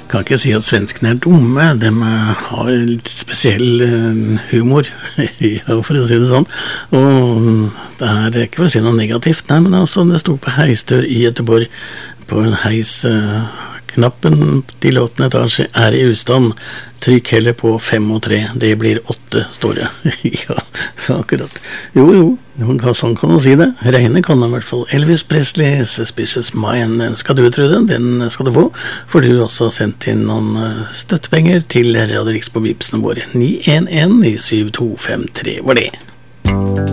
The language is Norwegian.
Kan ikke si at svenskene dumme, de har litt spesiell humor, ja, for å si det sånn. Og det ikke for å si noe negativt, nei, men altså, det stod på heisdør i Göteborg, på en heis, knappen til 8. etasje i ustand. Trykk heller på 5 og 3, det blir 8, står det. Ja, akkurat. Jo, sånn kan man si det. Regne kan man I hvert fall. Elvis Presley, Suspicious Mind. Skal du tro det? Den skal du få. For du også har sendt inn noen støttepenger til Radio Riks på Vipsene våre. 911 7253 var det.